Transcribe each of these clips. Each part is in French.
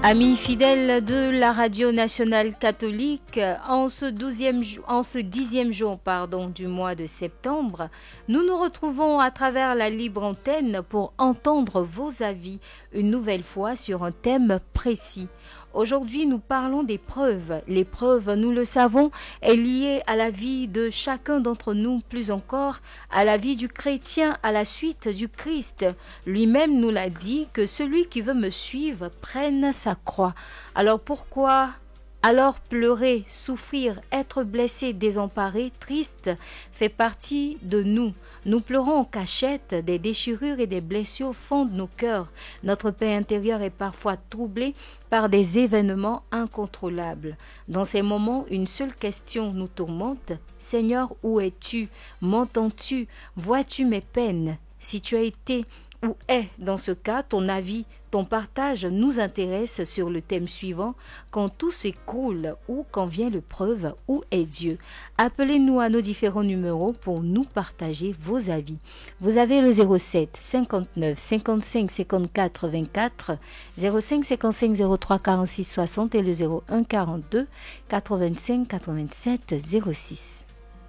Amis fidèles de la radio nationale catholique, en ce 10e jour du mois de septembre, nous nous retrouvons à travers la libre antenne pour entendre vos avis une nouvelle fois sur un thème précis. Aujourd'hui, nous parlons des preuves. L'épreuve, nous le savons, est liée à la vie de chacun d'entre nous, plus encore à la vie du chrétien à la suite du Christ. Lui-même nous l'a dit que celui qui veut me suivre prenne sa croix. Alors pourquoi alors pleurer, souffrir, être blessé, désemparé, triste fait partie de nous. Nous pleurons en cachette, des déchirures et des blessures fondent nos cœurs. Notre paix intérieure est parfois troublée par des événements incontrôlables. Dans ces moments, une seule question nous tourmente. Seigneur, où es-tu? M'entends-tu? Vois-tu mes peines? Si tu as été ou est dans ce cas, ton avis, ton partage nous intéresse sur le thème suivant. Quand tout s'écroule ou quand vient l'épreuve, où est Dieu? Appelez-nous à nos différents numéros pour nous partager vos avis. Vous avez le 07 59 55 54 24, 05 55 03 46 60 et le 01 42 85 87 06.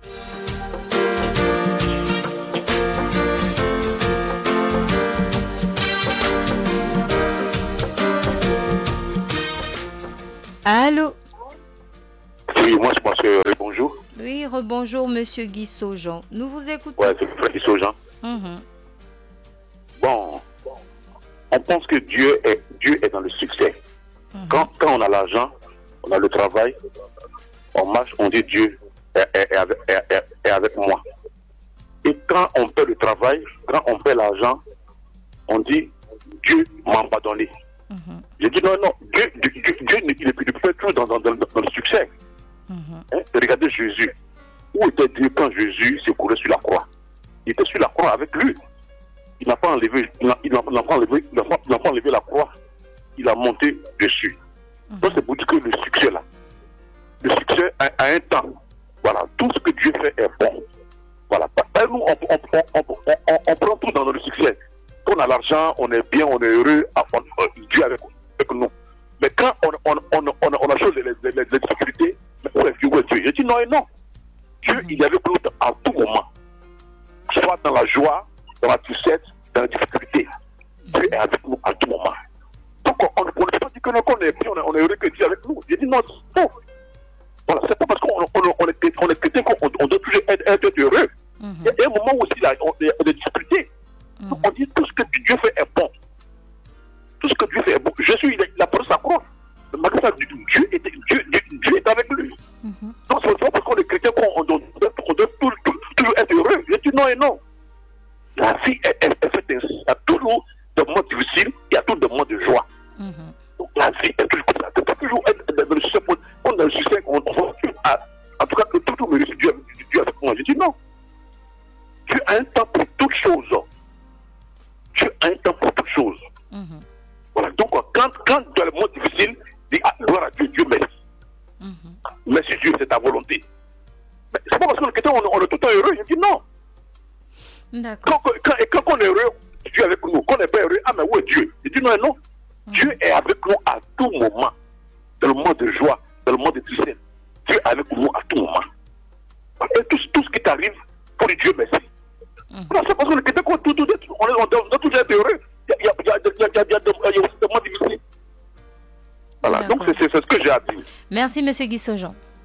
Allô? Oui, moi je pense que bonjour. Oui, rebonjour Monsieur Guy Saujean. Nous vous écoutons. Ouais, c'est le frère Guy Saujean. Bon, on pense que Dieu est dans le succès. Quand on a l'argent, on a le travail, on marche, on dit Dieu est avec moi. Et quand on perd le travail, quand on perd l'argent, on dit Dieu m'a abandonné. Je dis non, Dieu il peut tout dans le succès. Regardez Jésus. Où était Dieu quand Jésus s'est couru sur la croix? Il était sur la croix avec lui. Il n'a pas enlevé la croix. Il a monté dessus. Donc c'est pour dire que le succès a un temps. Voilà, tout ce que Dieu fait est bon. Voilà. Nous, on prend tout dans le succès. Quand on a l'argent, on est bien, on est heureux, Dieu avec nous. Mais quand on a chose les difficultés, où est Dieu? Je dis non et non. Dieu, il est avec nous à tout moment. Soit dans la joie, dans la tristesse, dans la difficulté. Dieu est avec nous à tout moment. Donc on ne peut pas dire que non, qu'on est bien, on est heureux que Dieu est avec nous. Je dis non, c'est faux. Voilà, c'est pas parce qu'on est chrétien qu'on doit toujours être heureux. Il y a un moment où aussi il y a des difficultés. Donc on dit tout ce que Dieu fait est bon. Tout ce que Dieu fait est bon. Jésus, il a pris sa croix. Malgré ça, Dieu est avec lui. Donc c'est pas parce qu'on est chrétien qu'on doit toujours être heureux. Je dis non et non. La vie est faite ainsi. Il y a toujours des moments difficiles, il y a toujours des moments de joie. Donc la vie est toujours comme ça. Il peut toujours être dans le succès. On a le succès, on va en tout cas que tout me réussit Dieu avec moi. Je dis non. Dieu a un temps pour toutes choses. Dieu a un temps pour toutes choses. Voilà. Donc, quand dans le monde difficile, dis gloire à Dieu, Dieu merci. Merci Dieu, c'est ta volonté. Mais c'est pas parce qu'on est chrétien, on est tout le temps heureux. Je dis non. D'accord. Quand on est heureux, Dieu est avec nous. Quand on n'est pas heureux, mais où est Dieu? Je dis non et non. Dieu est avec nous à tout moment. Dans le moment de joie, dans le moment de tristesse. Dieu est avec nous à tout moment. Et tout ce qui t'arrive, pour Dieu merci. Non, c'est parce qu'on est chrétien qu'on doit toujours être heureux. Il y a aussi des moments difficiles. Voilà, donc c'est ce que j'ai à dire. Merci, M. Guy Saujean.